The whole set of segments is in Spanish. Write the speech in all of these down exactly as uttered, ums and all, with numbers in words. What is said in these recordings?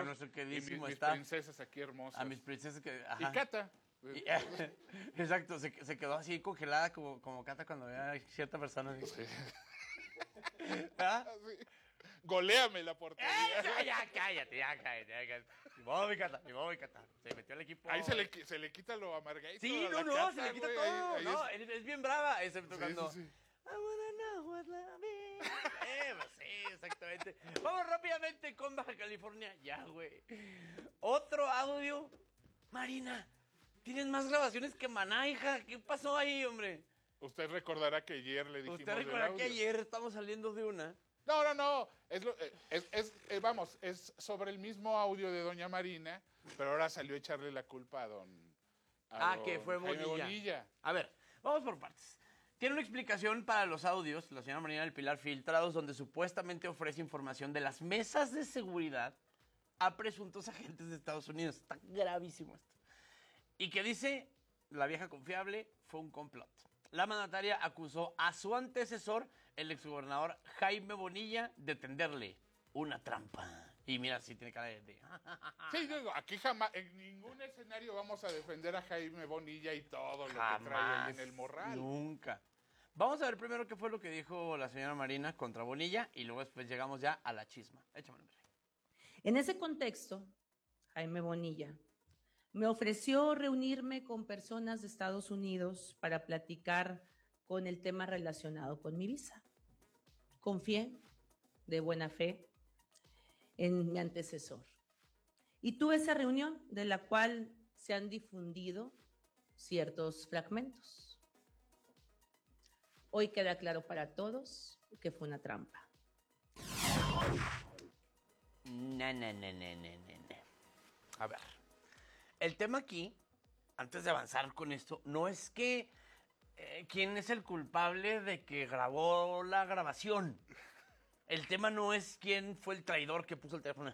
nuestro queridísimo y mis, staff. mis princesas aquí hermosas. A mis princesas que... Y Ajá. Cata. Y- Exacto, se, se quedó así congelada como, como Cata cuando ve a cierta persona. Sí. ¿Ah? Así. Goléame la portería. ¡Eh, ya, ya, cállate, ya, cállate, ya, cállate! Ni modo, mi Cata, ni modo, mi Cata. Se metió al equipo. Ahí se le, qui- se le quita lo amargadito. Sí, a no, la no, Cata, se le quita güey, todo. ahí- ahí no, es- es, es bien brava, excepto Sí, cuando... sí, sí. I wanna know what love is. Eh, pues sí, exactamente. Vamos rápidamente con Baja California. Ya, güey. Otro audio. Marina, tienes más grabaciones que Maná, hija. ¿Qué pasó ahí, hombre? Usted recordará que ayer le dijimos Usted del recuerda que audio. ayer estamos saliendo de una. No, no, no. Es, lo- eh, es, es, eh, vamos, es sobre el mismo audio de Doña Marina, pero ahora salió a echarle la culpa a don. a Ah, don que fue Jaime Bonilla. Bonilla. A ver, vamos por partes. Tiene una explicación para los audios, la señora Marina del Pilar, filtrados, donde supuestamente ofrece información de las mesas de seguridad a presuntos agentes de Estados Unidos. Está gravísimo esto. Y que dice, la vieja confiable, fue un complot. La mandataria acusó a su antecesor, el exgobernador Jaime Bonilla, de tenderle una trampa. Y mira, sí tiene cara de... de- Sí, digo, aquí jamás, en ningún escenario vamos a defender a Jaime Bonilla y todo lo que trae ahí Jamás, en el morral. nunca. Vamos a ver primero qué fue lo que dijo la señora Marina contra Bonilla y luego después llegamos ya a la chisma. Échame hombre. En ese contexto, Jaime Bonilla me ofreció reunirme con personas de Estados Unidos para platicar con el tema relacionado con mi visa. Confié de buena fe en mi antecesor. Y tuve esa reunión de la cual se han difundido ciertos fragmentos. Hoy queda claro para todos que fue una trampa. No, no, no, no, no, no, no. A ver. El tema aquí, antes de avanzar con esto, no es que eh, quién es el culpable de que grabó la grabación. El tema no es quién fue el traidor que puso el teléfono.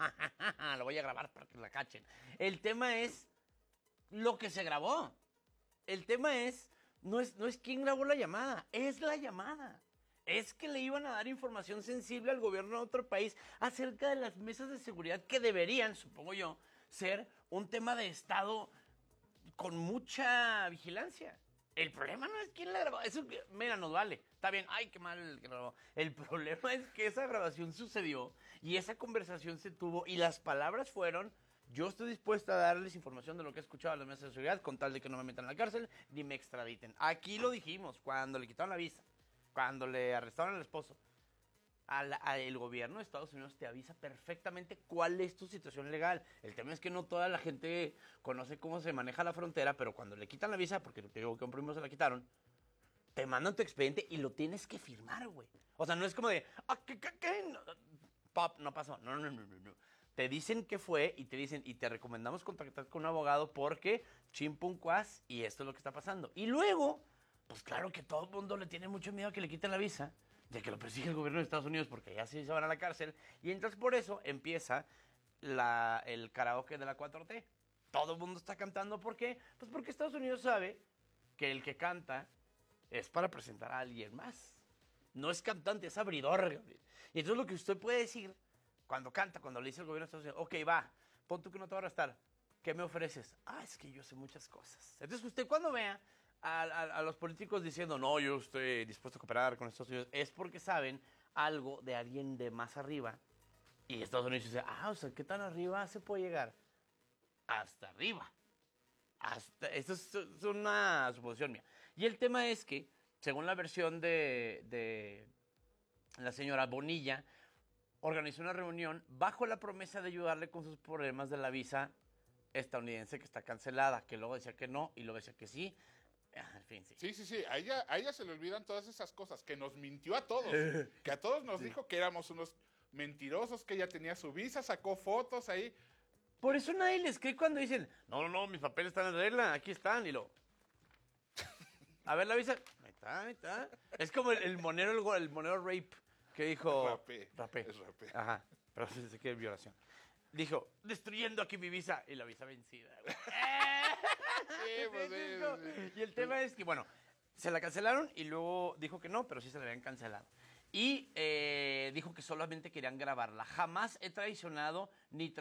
Lo voy a grabar para que la cachen. El tema es lo que se grabó. El tema es no, es, no es quién grabó la llamada, es la llamada. Es que le iban a dar información sensible al gobierno de otro país acerca de las mesas de seguridad que deberían, supongo yo, ser un tema de Estado con mucha vigilancia. El problema no es quién la grabó. Eso, mira, nos vale. Está bien, ay, qué mal el que grabó. El problema es que esa grabación sucedió y esa conversación se tuvo y las palabras fueron: yo estoy dispuesta a darles información de lo que he escuchado a las mesas de seguridad con tal de que no me metan en la cárcel ni me extraditen. Aquí lo dijimos cuando le quitaron la visa, cuando le arrestaron al esposo. A la- a el gobierno de Estados Unidos te avisa perfectamente cuál es tu situación legal. El tema es que no toda la gente conoce cómo se maneja la frontera, pero cuando le quitan la visa, porque te digo que a un primo se la quitaron, te mandan tu expediente y lo tienes que firmar, güey. O sea, no es como de, ah, ¿qué, qué, qué? No, pop, no pasó. No, no, no, no, no. Te dicen qué fue y te dicen, y te recomendamos contactar con un abogado porque chimpuncuas y esto es lo que está pasando. Y luego, pues claro que todo el mundo le tiene mucho miedo a que le quiten la visa, de que lo persigue el gobierno de Estados Unidos porque ya sí se van a la cárcel. Y entonces por eso empieza la, el karaoke de la cuatro T. Todo el mundo está cantando. ¿Por qué? Pues porque Estados Unidos sabe que el que canta es para presentar a alguien más. No es cantante, es abridor, Gabriel. Y entonces lo que usted puede decir cuando canta, cuando le dice al gobierno de Estados Unidos, ok, va, pon tú que no te va a arrestar. ¿Qué me ofreces? Ah, es que yo sé muchas cosas. Entonces usted cuando vea a, a, a los políticos diciendo, no, yo estoy dispuesto a cooperar con Estados Unidos, es porque saben algo de alguien de más arriba. Y Estados Unidos dice, ah, o sea, ¿qué tan arriba se puede llegar? Hasta arriba. Hasta, esto es, es una suposición mía. Y el tema es que, según la versión de, de la señora Bonilla, organizó una reunión bajo la promesa de ayudarle con sus problemas de la visa estadounidense que está cancelada, que luego decía que no y luego decía que sí. En fin, sí. Sí, sí, sí. A ella, a ella se le olvidan todas esas cosas, que nos mintió a todos. Que a todos nos dijo que éramos unos mentirosos, que ella tenía su visa, sacó fotos ahí. Por eso nadie les cree cuando dicen, no, no, no, mis papeles están en regla, aquí están, y lo... A ver la visa, ahí está, ahí está. Es como el, el monero, el, go- el monero rape, que dijo... Rapé, Rapé. es rapé. Ajá, pero sí sé que es violación. Dijo, destruyendo aquí mi visa, y la visa vencida, güey. Sí, pues, sí, Es como- sí. Y el tema es que, bueno, se la cancelaron y luego dijo que no, pero sí se la habían cancelado. Y eh, dijo que solamente querían grabarla. Jamás he traicionado ni